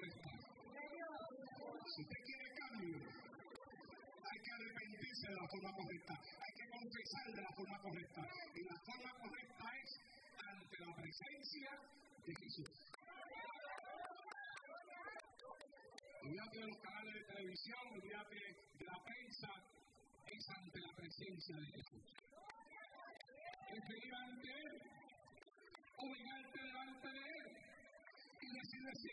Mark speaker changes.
Speaker 1: correcta. Si usted quiere cambio, hay que arrepentirse de la forma correcta. Hay que confesar de la forma correcta. Y la forma correcta es ante la presencia de Jesús. Olvídate de los canales de televisión, olvídate de la prensa, es ante la presencia de Jesús. Es venir ante Él, humillarte delante de Él y decirle: